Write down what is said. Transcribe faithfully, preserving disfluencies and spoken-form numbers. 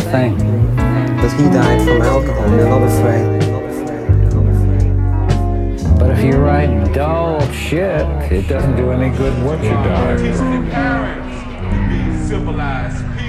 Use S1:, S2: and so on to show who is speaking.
S1: thing.
S2: But he died from alcohol, you're not afraid.
S1: But if you write dull shit, it doesn't do any good once you die.
S3: Civilized people.